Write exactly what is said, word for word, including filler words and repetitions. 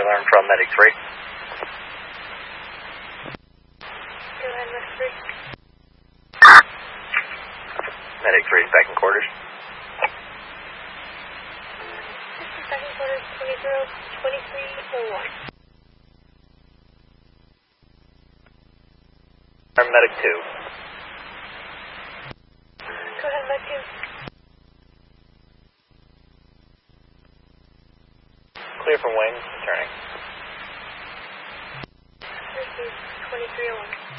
alarm from Medic three. Go ahead, Medic three. Medic three is back in quarters. This is second quarters, twenty-three oh one. I'm Medic two. Go ahead, Medic two. Clear from wings, turning. This is twenty-three oh one.